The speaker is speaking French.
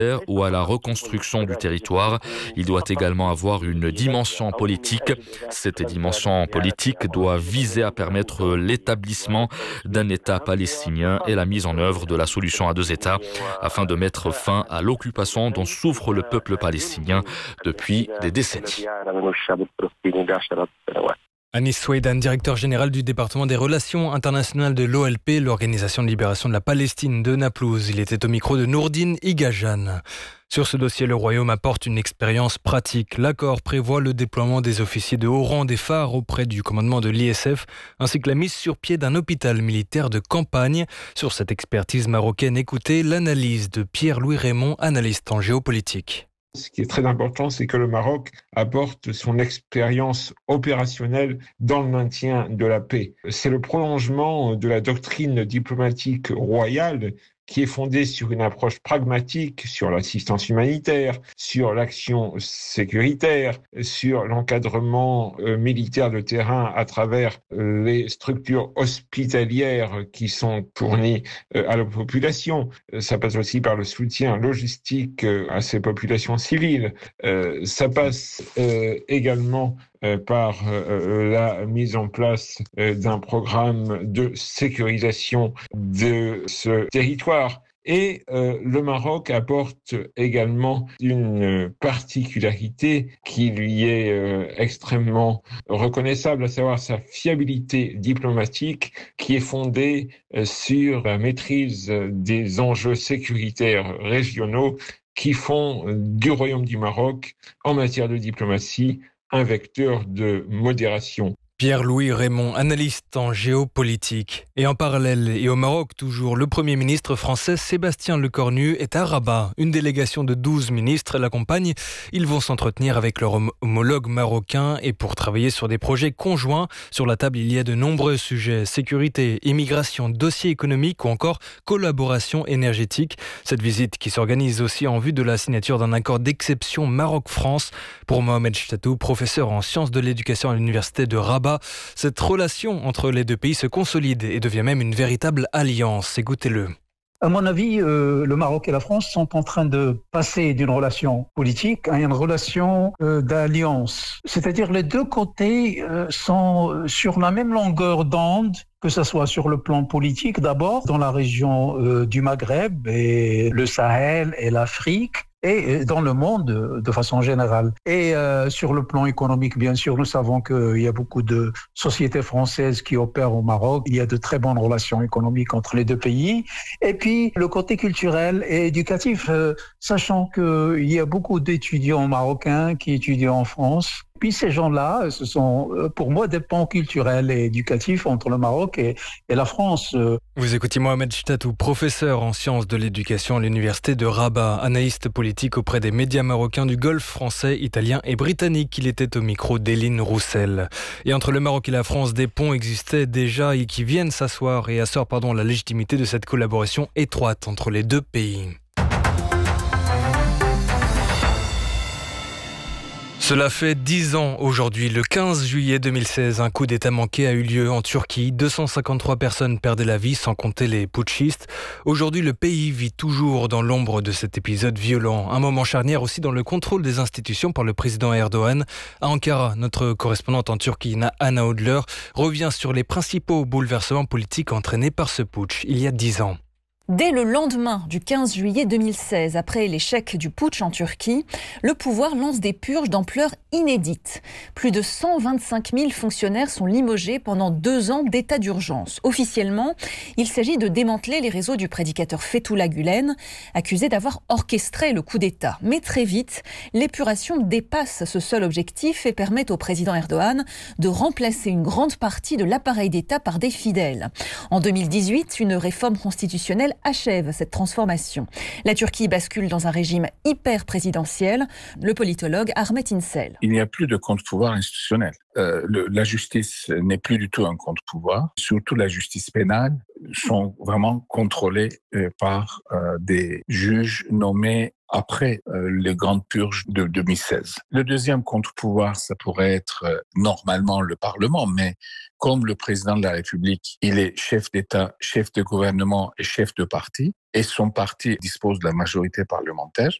ou à la reconstruction du territoire. Il doit également avoir une dimension politique. Cette dimension politique doit viser à permettre l'établissement d'un État palestinien et la mise en œuvre de la solution à deux États afin de mettre fin à l'occupation dont souffre le peuple palestinien depuis des décennies. Anis Swaydan, directeur général du département des relations internationales de l'OLP, l'Organisation de libération de la Palestine de Naplouse. Il était au micro de Nourdine Igajan. Sur ce dossier, le Royaume apporte une expérience pratique. L'accord prévoit le déploiement des officiers de haut rang des phares auprès du commandement de l'ISF, ainsi que la mise sur pied d'un hôpital militaire de campagne. Sur cette expertise marocaine, écoutez l'analyse de Pierre-Louis Raymond, analyste en géopolitique. Ce qui est très important, c'est que le Maroc apporte son expérience opérationnelle dans le maintien de la paix. C'est le prolongement de la doctrine diplomatique royale qui est fondée sur une approche pragmatique, sur l'assistance humanitaire, sur l'action sécuritaire, sur l'encadrement militaire de terrain à travers les structures hospitalières qui sont fournies à la population. Ça passe aussi par le soutien logistique à ces populations civiles. Ça passe également par la mise en place d'un programme de sécurisation de ce territoire. Et le Maroc apporte également une particularité qui lui est extrêmement reconnaissable, à savoir sa fiabilité diplomatique qui est fondée sur la maîtrise des enjeux sécuritaires régionaux qui font du Royaume du Maroc, en matière de diplomatie, un vecteur de modération. Pierre-Louis Raymond, analyste en géopolitique. Et en parallèle, et au Maroc toujours, le Premier ministre français Sébastien Lecornu est à Rabat. Une délégation de 12 ministres l'accompagne. Ils vont s'entretenir avec leur homologue marocain et pour travailler sur des projets conjoints. Sur la table, il y a de nombreux sujets. Sécurité, immigration, dossiers économiques ou encore collaboration énergétique. Cette visite qui s'organise aussi en vue de la signature d'un accord d'exception Maroc-France. Pour Mohamed Chtatou, professeur en sciences de l'éducation à l'université de Rabat, cette relation entre les deux pays se consolide et devient même une véritable alliance. Écoutez-le. À mon avis, le Maroc et la France sont en train de passer d'une relation politique à une relation d'alliance. C'est-à-dire les deux côtés sont sur la même longueur d'onde, que ce soit sur le plan politique d'abord, dans la région du Maghreb et le Sahel et l'Afrique, et dans le monde de façon générale. Et sur le plan économique, bien sûr, nous savons qu'il y a beaucoup de sociétés françaises qui opèrent au Maroc. Il y a de très bonnes relations économiques entre les deux pays. Et puis, le côté culturel et éducatif, sachant qu'il y a beaucoup d'étudiants marocains qui étudient en France. Puis ces gens-là, ce sont pour moi des ponts culturels et éducatifs entre le Maroc et la France. Vous écoutez Mohamed Chtatou, professeur en sciences de l'éducation à l'université de Rabat, analyste politique auprès des médias marocains du Golfe français, italien et britannique. Il était au micro d'Éline Roussel. Et entre le Maroc et la France, des ponts existaient déjà et qui viennent s'asseoir et asseoir la légitimité de cette collaboration étroite entre les deux pays. Cela fait 10 ans aujourd'hui, le 15 juillet 2016, un coup d'État manqué a eu lieu en Turquie. 253 personnes perdaient la vie, sans compter les putschistes. Aujourd'hui, le pays vit toujours dans l'ombre de cet épisode violent. Un moment charnière aussi dans le contrôle des institutions par le président Erdogan. À Ankara, notre correspondante en Turquie, Anna Odler, revient sur les principaux bouleversements politiques entraînés par ce putsch il y a 10 ans. Dès le lendemain du 15 juillet 2016, après l'échec du putsch en Turquie, le pouvoir lance des purges d'ampleur inédite. Plus de 125 000 fonctionnaires sont limogés pendant 2 ans d'état d'urgence. Officiellement, il s'agit de démanteler les réseaux du prédicateur Fethullah Gülen, accusé d'avoir orchestré le coup d'État. Mais très vite, l'épuration dépasse ce seul objectif et permet au président Erdogan de remplacer une grande partie de l'appareil d'État par des fidèles. En 2018, une réforme constitutionnelle achève cette transformation. La Turquie bascule dans un régime hyper présidentiel. Le politologue Ahmet İnsel. Il n'y a plus de contre-pouvoir institutionnel. La justice n'est plus du tout un contre-pouvoir, surtout la justice pénale. sont vraiment contrôlés par des juges nommés après les grandes purges de 2016. Le deuxième contre-pouvoir, ça pourrait être normalement le Parlement, mais comme le président de la République, il est chef d'État, chef de gouvernement et chef de parti, et son parti dispose de la majorité parlementaire,